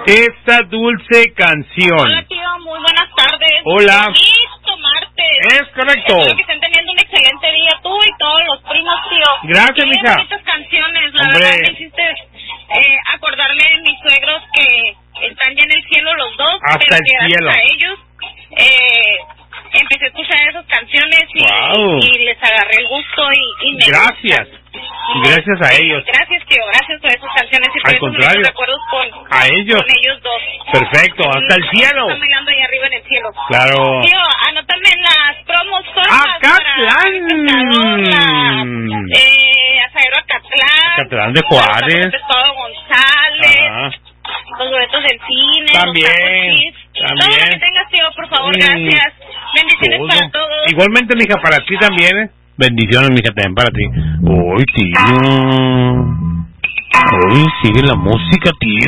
esta dulce canción? Hola, tío, muy buenas tardes. Hola. Bonito martes. Es correcto. Espero que estén teniendo un excelente día, tú y todos los primos, tío. Gracias, mija. Qué bonitas canciones, la Hombre. verdad me hiciste acordarme de mis suegros que están ya en el cielo los dos. Hasta pero el que cielo. gracias a ellos empecé a escuchar esas canciones y les agarré el gusto y me Gracias. Gracias a ellos. Gracias, tío, gracias por esas canciones y por Al esos contrario. recuerdos A ellos. con ellos dos. Perfecto, hasta el cielo. Están bailando ahí arriba en el cielo. Claro. Tío, anótame en las promos Acatlán. Asadero Acatlán. Acatlán de Juárez. Pescado González. Ajá. Los boletos del cine. También. Todo lo que tengas, tío, por favor, gracias. Bendiciones Todo. para todos. Igualmente, mija, para ti también, ¿eh? Bendiciones, mija, también para ti. Uy, tío. Uy, sigue la música, tío.